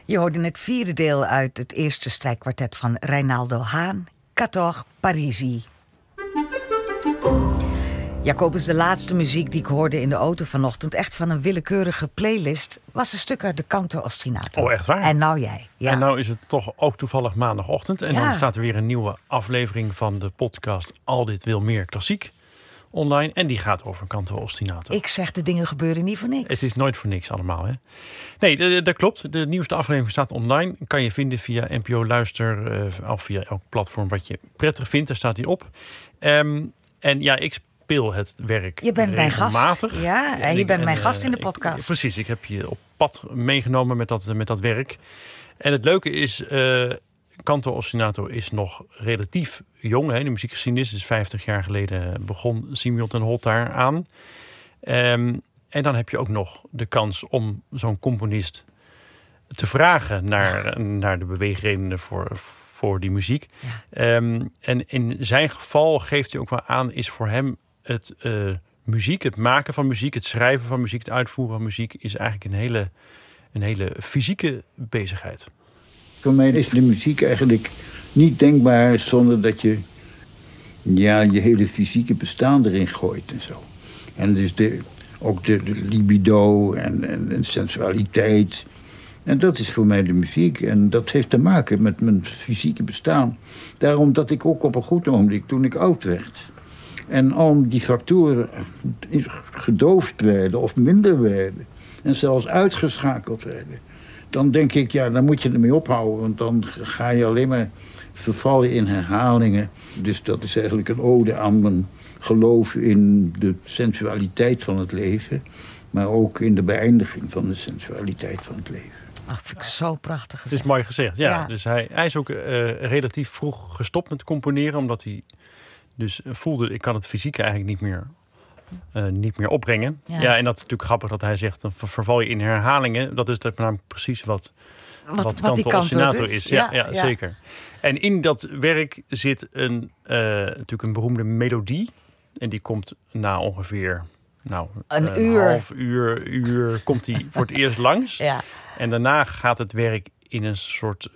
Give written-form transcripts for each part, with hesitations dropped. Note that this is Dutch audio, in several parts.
Je hoorde het vierde deel uit het eerste strijkkwartet van Reynaldo Haan, 14 Parisi. Jacobus, de laatste muziek die ik hoorde in de auto vanochtend, echt van een willekeurige playlist, was een stuk uit de Canto Ostinato. Oh, echt waar? En nou jij. Ja. En nou is het toch ook toevallig maandagochtend. En dan staat er weer een nieuwe aflevering van de podcast Al dit wil meer klassiek online. En die gaat over Canto Ostinato. Ik zeg, de dingen gebeuren niet voor niks. Het is nooit voor niks allemaal, hè? Nee, dat klopt. De nieuwste aflevering staat online. Kan je vinden via NPO Luister of via elk platform wat je prettig vindt. Daar staat die op. En ja, ik speel het werk. Je bent mijn gast. Ja, en je bent mijn gast in de podcast. Precies, ik heb je op pad meegenomen met dat werk. En het leuke is, Canto Ostinato is nog relatief jong. Hè? De muziekgeschiedenis is 50 jaar geleden begon Simeon ten Holt daar aan. En dan heb je ook nog de kans om zo'n componist te vragen naar de beweegredenen voor die muziek. Ja. En in zijn geval geeft hij ook wel aan, is voor hem het muziek, het maken van muziek, het schrijven van muziek, het uitvoeren van muziek, is eigenlijk een hele fysieke bezigheid. Voor mij is de muziek eigenlijk niet denkbaar zonder dat je je hele fysieke bestaan erin gooit en zo. En dus ook de libido en sensualiteit. En dat is voor mij de muziek. En dat heeft te maken met mijn fysieke bestaan. Daarom dat ik ook op een goed ogenblik, toen ik oud werd, en al die factoren gedoofd werden of minder werden, en zelfs uitgeschakeld werden, dan denk ik, dan moet je ermee ophouden. Want dan ga je alleen maar vervallen in herhalingen. Dus dat is eigenlijk een ode aan mijn geloof in de sensualiteit van het leven, maar ook in de beëindiging van de sensualiteit van het leven. Ach, vind ik zo prachtig gezegd. Het is mooi gezegd, ja. Dus hij is ook relatief vroeg gestopt met componeren, omdat hij dus voelde, ik kan het fysieke eigenlijk niet meer opbrengen. Ja, en dat is natuurlijk grappig dat hij zegt, dan verval je in herhalingen. Dat is namelijk precies wat Canto Ostinato is. Ja, zeker. En in dat werk zit natuurlijk een beroemde melodie. En die komt na ongeveer een uur. Half uur komt die voor het eerst langs. Ja. En daarna gaat het werk in een soort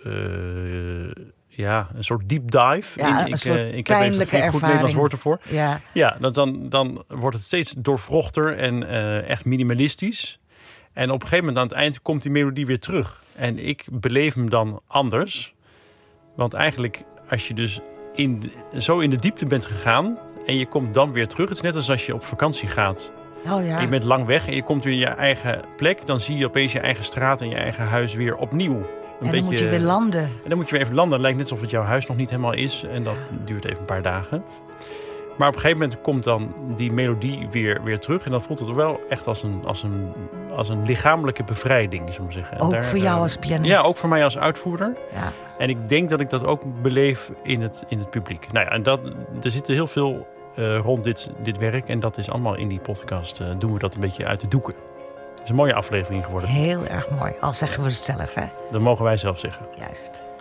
deep dive. Ja, ik heb even geen goed Nederlands woord ervoor. Ja, dan wordt het steeds doorvrochter en echt minimalistisch. En op een gegeven moment aan het eind komt die melodie weer terug. En ik beleef hem dan anders. Want eigenlijk, als je dus zo in de diepte bent gegaan en je komt dan weer terug. Het is net als je op vakantie gaat. Oh ja. Je bent lang weg en je komt weer in je eigen plek. Dan zie je opeens je eigen straat en je eigen huis weer opnieuw. Dan moet je weer landen. En dan moet je weer even landen. Het lijkt net alsof het jouw huis nog niet helemaal is. En dat duurt even een paar dagen. Maar op een gegeven moment komt dan die melodie weer terug. En dan voelt het wel echt als een lichamelijke bevrijding, zullen we zeggen. Ook voor jou als pianist? Ja, ook voor mij als uitvoerder. Ja. En ik denk dat ik dat ook beleef in het publiek. Nou ja, en er zit heel veel rond dit werk. En dat is allemaal in die podcast. Doen we dat een beetje uit de doeken. Het is een mooie aflevering geworden. Heel erg mooi. Al zeggen we het zelf, hè? Dat mogen wij zelf zeggen. Juist.